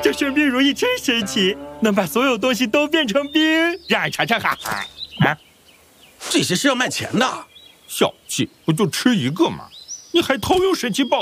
这生病如意真神奇，能把所有东西都变成冰。让俺尝尝哈。啊， 这些是要卖钱的。 小气，不就吃一个吗？你还偷用神奇宝